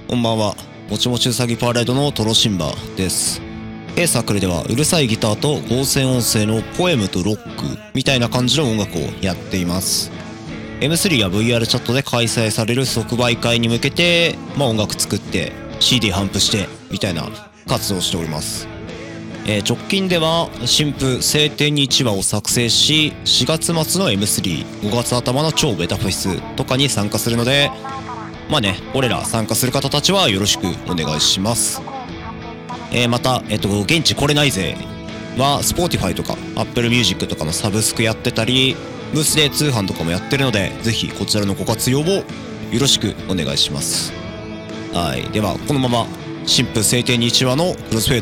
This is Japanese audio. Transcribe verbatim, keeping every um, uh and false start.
こんばんは。もちもちうさぎパレードのトロシンバです。A サークルではうるさいギターと合成音声のポエムとロックみたいな感じの音楽をやっています。エムスリー や ブイアール チャットで開催される即売会に向けて、まあ、音楽作って シーディー 頒布してみたいな活動をしております。えー、直近では新譜晴天にいちわを作成し、しがつ末の エムスリー、ごがつ頭の超ベタフェスとかに参加するので、まあね、俺ら参加する方たちはよろしくお願いします。えー、また、えっと、現地来れないぜは Spotify とか Apple Music とかのサブスクやってたり、ブースで通販とかもやってるので、ぜひこちらのご活用をよろしくお願いします。はい。では、このまま新譜晴天にいちわのクロスフェード